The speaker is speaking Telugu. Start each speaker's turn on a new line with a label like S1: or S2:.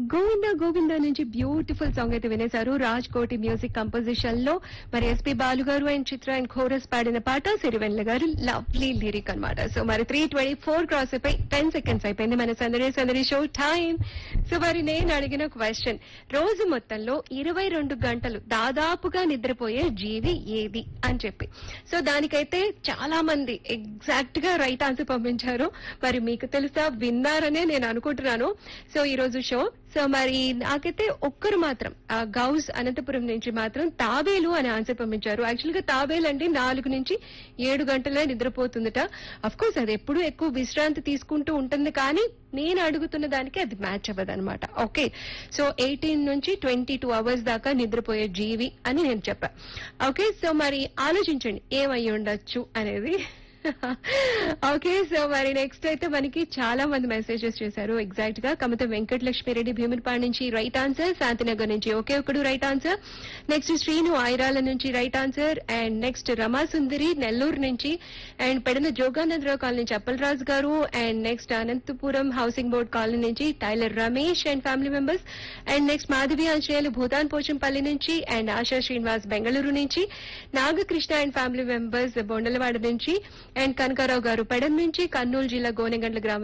S1: గోవిందా గోవిందా నుంచి బ్యూటిఫుల్ సాంగ్ అయితే వినేశారు. రాజ్ కోటి మ్యూజిక్ కంపోజిషన్ లో మరి ఎస్పి బాలు గారు అండ్ చిత్ర అండ్ కోరస్ పాడిన పాట సిరివెన్నెల గారు లవ్లీ లిరిక్ అన్నమాట. సో మరి 3:24 క్రాస్ అయిపోయి 10 సెకండ్స్ అయిపోయింది మన సందడి షో టైం. సో మరి నేను అడిగిన క్వశ్చన్, రోజు మొత్తంలో 22 గంటలు దాదాపుగా నిద్రపోయే జీవి ఏది అని చెప్పి. సో దానికైతే చాలా మంది ఎగ్జాక్ట్ గా రైట్ ఆన్సర్ పంపించారు. మరి మీకు తెలుసా, విన్నారనే నేను అనుకుంటున్నాను. సో ఈ రోజు షో మరి నాకైతే ఒక్కరు మాత్రం గౌస్ అనంతపురం నుంచి మాత్రం తాబేలు అని ఆన్సర్ పంపించారు. యాక్చువల్ గా తాబేలు అంటే 4 నుంచి 7 గంటలే నిద్రపోతుందట. అఫ్ కోర్స్ అది ఎప్పుడు ఎక్కువ విశ్రాంతి తీసుకుంటూ ఉంటుంది, కానీ నేను అడుగుతున్న దానికి అది మ్యాచ్ అవ్వదు అనమాట. ఓకే, సో 18 నుంచి 22 అవర్స్ దాకా నిద్రపోయే జీవి అని నేను చెప్పా. ఓకే, సో మరి ఆలోచించండి ఏమై ఉండొచ్చు అనేది. ఓకే, సో మరి నెక్స్ట్ అయితే మనకి చాలా మంది మెసేజెస్ చేశారు. ఎగ్జాక్ట్ గా కమత వెంకటలక్ష్మిరెడ్డి భీమునిపాడు నుంచి రైట్ ఆన్సర్, శాంతినగర్ నుంచి ఒకే ఒకడు right answer. Next Srinu Irala నుంచి రైట్ ఆన్సర్. అండ్ నెక్స్ట్ రమా సుందరి నెల్లూరు నుంచి, అండ్ పెడన జోగానందరావు కాలనీ నుంచి అప్పలరాజు గారు. And next Anantapuram housing board colony నుంచి tailor Ramesh and family members. And next Madhavi Anjaneyulu Bhoodan Pochampally నుంచి, అండ్ ఆశా శ్రీనివాస్ బెంగళూరు నుంచి, Nagakrishna and family members Bondalavada నుంచి, అండ్ కనకారావు గారు పెడన్ నుంచి, కర్నూలు జిల్లా గోనెగండ్ల గ్రామం